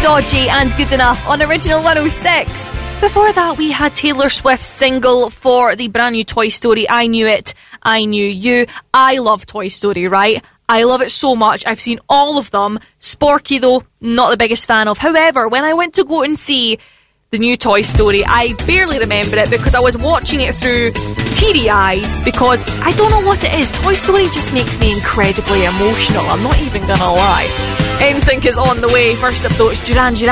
Dodgy and Good Enough on Original 106. Before that, we had Taylor Swift's single for the brand new Toy Story, I Knew It, I Knew You. I love Toy Story, right? I love it so much. I've seen all of them. Sporky, though, not the biggest fan of. However, when I went to go and see the new Toy Story, I barely remember it because I was watching it through teary eyes because I don't know what it is. Toy Story just makes me incredibly emotional. I'm not even gonna lie. NSYNC is on the way. First up, though, it's Duran Duran.